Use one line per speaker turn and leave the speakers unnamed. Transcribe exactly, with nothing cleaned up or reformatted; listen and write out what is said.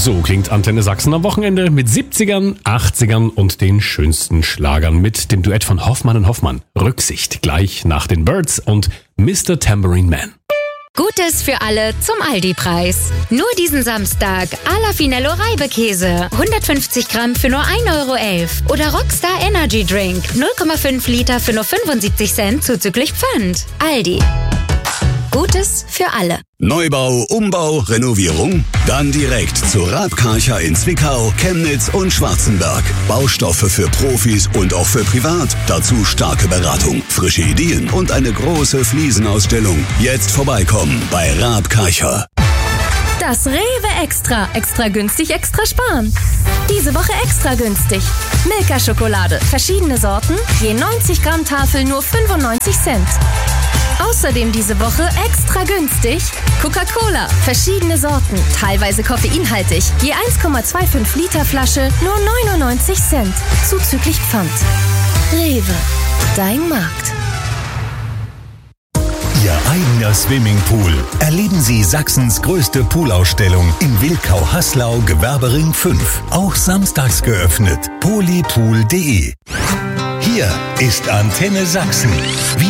So klingt Antenne Sachsen am Wochenende mit siebzigern, achtzigern und den schönsten Schlagern mit dem Duett von Hoffmann und Hoffmann. Rücksicht gleich nach den Birds und Mister Tambourine Man.
Gutes für alle zum Aldi-Preis. Nur diesen Samstag Alla Finello Reibekäse. hundertfünfzig Gramm für nur ein Euro elf. Oder Rockstar Energy Drink. null Komma fünf Liter für nur fünfundsiebzig Cent zuzüglich Pfand. Aldi. Gutes für alle.
Neubau, Umbau, Renovierung? Dann direkt zu Raab Karcher in Zwickau, Chemnitz und Schwarzenberg. Baustoffe für Profis und auch für privat. Dazu starke Beratung, frische Ideen und eine große Fliesenausstellung. Jetzt vorbeikommen bei Raab Karcher.
Das Rewe Extra. Extra günstig, extra sparen. Diese Woche extra günstig. Milka Schokolade. Verschiedene Sorten. Je neunzig Gramm Tafel nur fünfundneunzig Cent. Außerdem diese Woche extra günstig Coca-Cola. Verschiedene Sorten. Teilweise koffeinhaltig. Je eins Komma fünfundzwanzig Liter Flasche nur neunundneunzig Cent. Zuzüglich Pfand. Rewe. Dein Markt.
Ihr eigener Swimmingpool. Erleben Sie Sachsens größte Poolausstellung in Wilkau-Haslau, Gewerbering fünf. Auch samstags geöffnet. polypool punkt de. Hier ist Antenne Sachsen. Wir